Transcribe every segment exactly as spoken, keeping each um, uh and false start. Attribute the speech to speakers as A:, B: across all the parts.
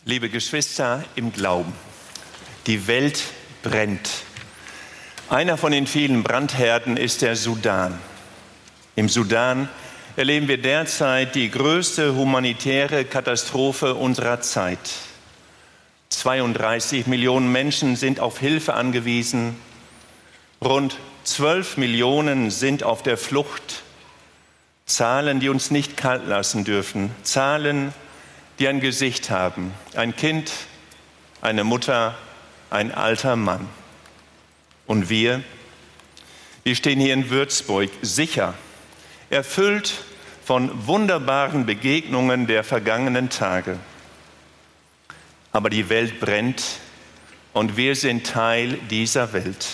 A: Liebe Geschwister im Glauben, die Welt brennt. Einer von den vielen Brandherden ist der Sudan. Im Sudan erleben wir derzeit die größte humanitäre Katastrophe unserer Zeit. zweiunddreißig Millionen Menschen sind auf Hilfe angewiesen. Rund zwölf Millionen sind auf der Flucht. Zahlen, die uns nicht kalt lassen dürfen. Zahlen, die ein Gesicht haben. Ein Kind, eine Mutter, ein alter Mann. Und wir, wir stehen hier in Würzburg sicher, erfüllt von wunderbaren Begegnungen der vergangenen Tage. Aber die Welt brennt und wir sind Teil dieser Welt.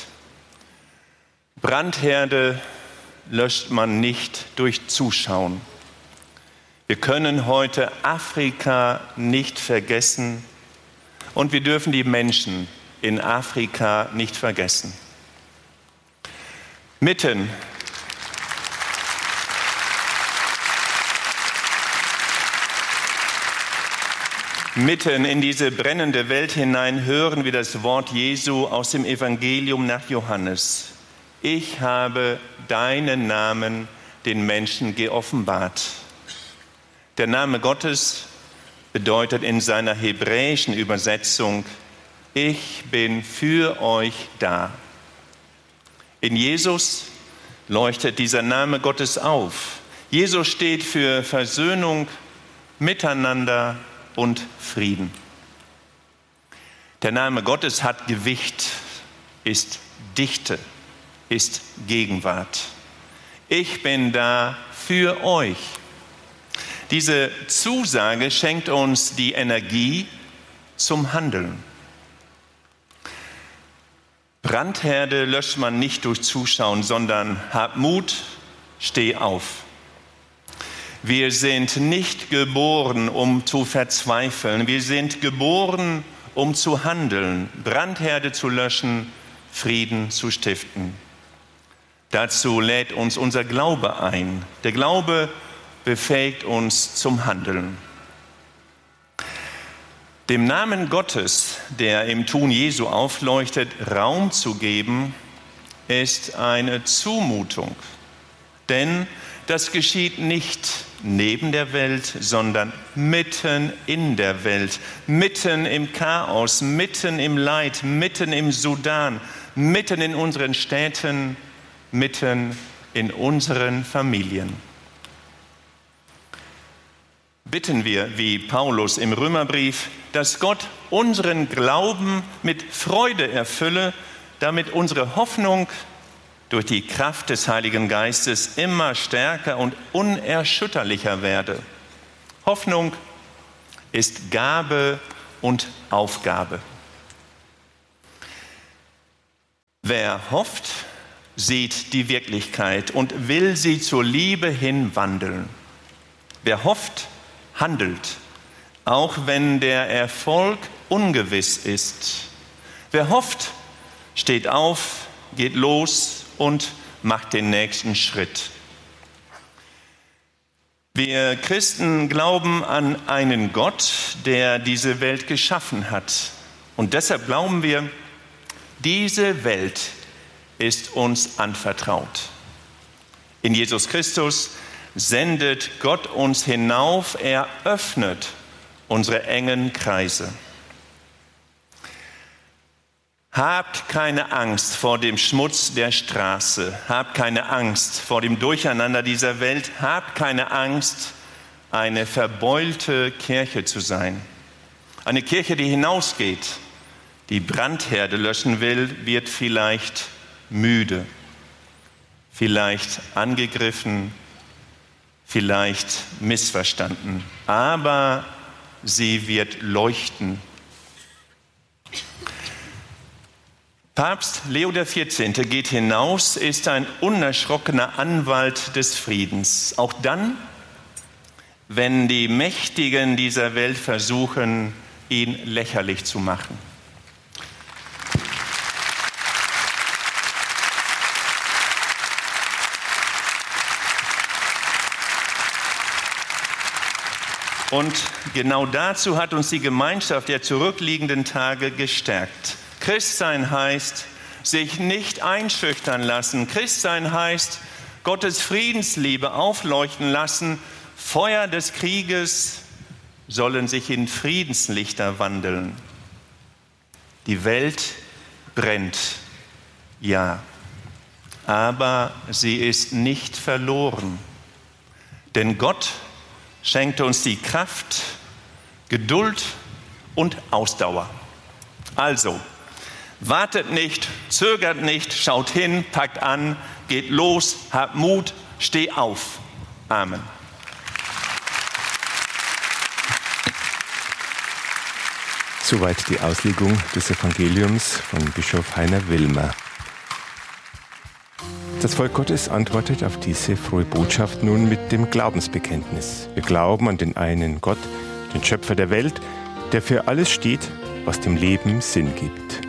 A: Brandherde löscht man nicht durch Zuschauen. Wir können heute Afrika nicht vergessen und wir dürfen die Menschen in Afrika nicht vergessen. Mitten Mitten in diese brennende Welt hinein hören wir das Wort Jesu aus dem Evangelium nach Johannes. Ich habe deinen Namen den Menschen geoffenbart. Der Name Gottes bedeutet in seiner hebräischen Übersetzung, ich bin für euch da. In Jesus leuchtet dieser Name Gottes auf. Jesus steht für Versöhnung, Miteinander und Frieden. Der Name Gottes hat Gewicht, ist Dichte, ist Gegenwart. Ich bin da für euch. Diese Zusage schenkt uns die Energie zum Handeln. Brandherde löscht man nicht durch Zuschauen, sondern hab Mut, steh auf. Wir sind nicht geboren, um zu verzweifeln. Wir sind geboren, um zu handeln, Brandherde zu löschen, Frieden zu stiften. Dazu lädt uns unser Glaube ein. Der Glaube befähigt uns zum Handeln. Dem Namen Gottes, der im Tun Jesu aufleuchtet, Raum zu geben, ist eine Zumutung. Denn das geschieht nicht neben der Welt, sondern mitten in der Welt, mitten im Chaos, mitten im Leid, mitten im Sudan, mitten in unseren Städten, mitten in unseren Familien. Bitten wir, wie Paulus im Römerbrief, dass Gott unseren Glauben mit Freude erfülle, damit unsere Hoffnung durch die Kraft des Heiligen Geistes immer stärker und unerschütterlicher werde. Hoffnung ist Gabe und Aufgabe. Wer hofft, sieht die Wirklichkeit und will sie zur Liebe hin wandeln. Wer hofft, handelt, auch wenn der Erfolg ungewiss ist. Wer hofft, steht auf, geht los und macht den nächsten Schritt. Wir Christen glauben an einen Gott, der diese Welt geschaffen hat. Und deshalb glauben wir, diese Welt ist uns anvertraut. In Jesus Christus sendet Gott uns hinauf, er öffnet unsere engen Kreise. Habt keine Angst vor dem Schmutz der Straße, habt keine Angst vor dem Durcheinander dieser Welt, habt keine Angst, eine verbeulte Kirche zu sein. Eine Kirche, die hinausgeht, die Brandherde löschen will, wird vielleicht müde, vielleicht angegriffen, vielleicht missverstanden, aber sie wird leuchten. Papst Leo der vierzehnte geht hinaus, ist ein unerschrockener Anwalt des Friedens. Auch dann, wenn die Mächtigen dieser Welt versuchen, ihn lächerlich zu machen. Und genau dazu hat uns die Gemeinschaft der zurückliegenden Tage gestärkt. Christsein heißt, sich nicht einschüchtern lassen. Christsein heißt, Gottes Friedensliebe aufleuchten lassen. Feuer des Krieges sollen sich in Friedenslichter wandeln. Die Welt brennt, ja, aber sie ist nicht verloren. Denn Gott schenkte uns die Kraft, Geduld und Ausdauer. Also, wartet nicht, zögert nicht, schaut hin, packt an, geht los, habt Mut, steh auf. Amen.
B: Soweit die Auslegung des Evangeliums von Bischof Heiner Willmer. Das Volk Gottes antwortet auf diese frohe Botschaft nun mit dem Glaubensbekenntnis. Wir glauben an den einen Gott, den Schöpfer der Welt, der für alles steht, was dem Leben Sinn gibt.